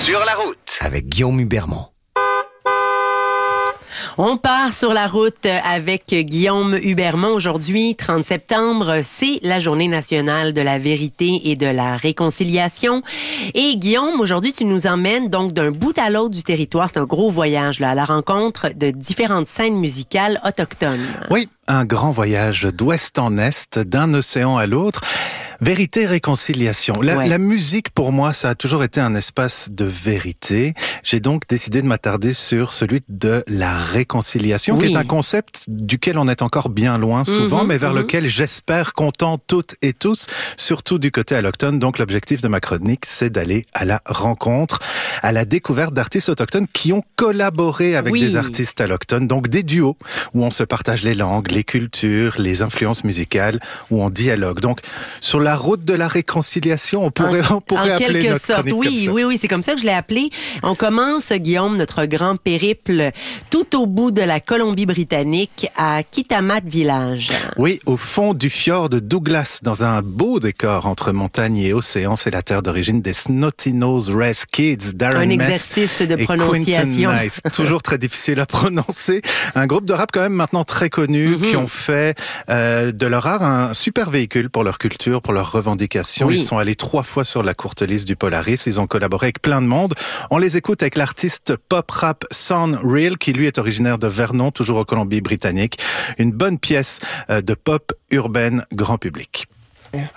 Sur la route. Avec Guillaume Hubermont. On part sur la route avec Guillaume Hubermont. Aujourd'hui, 30 septembre, c'est la Journée nationale de la vérité et de la réconciliation. Et Guillaume, aujourd'hui, tu nous emmènes donc d'un bout à l'autre du territoire. C'est un gros voyage là, à la rencontre de différentes scènes musicales autochtones. Oui, un grand voyage d'ouest en est, d'un océan à l'autre. Vérité, réconciliation. La musique, pour moi, ça a toujours été un espace de vérité. J'ai donc décidé de m'attarder sur celui de la réconciliation, qui est un concept duquel on est encore bien loin souvent, mais vers lequel j'espère qu'on tend toutes et tous, surtout du côté allochtone. Donc l'objectif de ma chronique, c'est d'aller à la rencontre, à la découverte d'artistes autochtones qui ont collaboré avec des artistes allochtones, donc des duos où on se partage les langues, les cultures, les influences musicales, où on dialogue. Donc sur la route de la réconciliation, on pourrait appeler notre chronique comme ça. Oui, c'est comme ça que je l'ai appelé. On commence, Guillaume, notre grand périple tout au bout de la Colombie-Britannique à Kitimat Village. Oui, au fond du fjord de Douglas, dans un beau décor entre montagne et océan. C'est la terre d'origine des Snotty-Nose Rez Kids, Darren Un Mess exercice de prononciation. Nice, toujours très difficile à prononcer. Un groupe de rap quand même maintenant très connu, qui ont fait de leur art un super véhicule pour leur culture, pour leurs revendications. Ils sont allés 3 fois sur la courte liste du Polaris. Ils ont collaboré avec plein de monde. On les écoute avec l'artiste pop-rap Son Real, qui lui est originaire de Vernon, toujours en Colombie-Britannique. Une bonne pièce de pop urbaine grand public.